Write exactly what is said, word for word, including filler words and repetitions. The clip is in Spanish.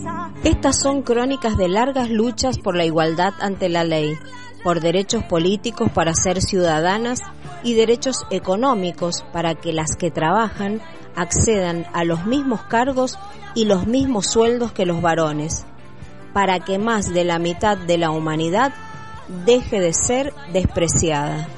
Estas son crónicas de largas luchas por la igualdad ante la ley, por derechos políticos para ser ciudadanas y derechos económicos para que las que trabajan accedan a los mismos cargos y los mismos sueldos que los varones, para que más de la mitad de la humanidad deje de ser despreciada.